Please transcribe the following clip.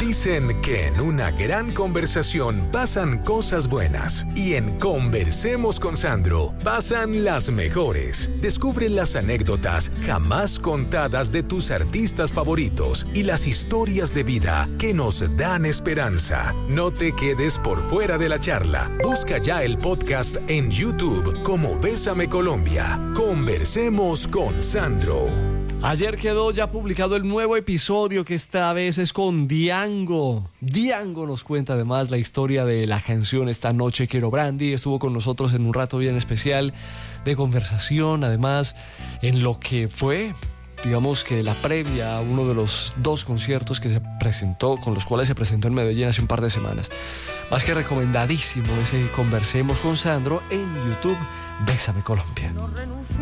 Dicen que en una gran conversación pasan cosas buenas y en Conversemos con Sandro pasan las mejores. Descubre las anécdotas jamás contadas de tus artistas favoritos y las historias de vida que nos dan esperanza. No te quedes por fuera de la charla. Busca ya el podcast en YouTube como Bésame Colombia. Conversemos con Sandro. Ayer quedó ya publicado el nuevo episodio, que esta vez es con Diango. Diango nos cuenta además la historia de la canción Esta Noche Quiero Brandy. Estuvo con nosotros en un rato bien especial de conversación, además en lo que fue, digamos que la previa a uno de los 2 conciertos que se presentó, con los cuales se presentó en Medellín hace un par de semanas. Más que recomendadísimo ese Conversemos con Sandro en YouTube, Bésame Colombia.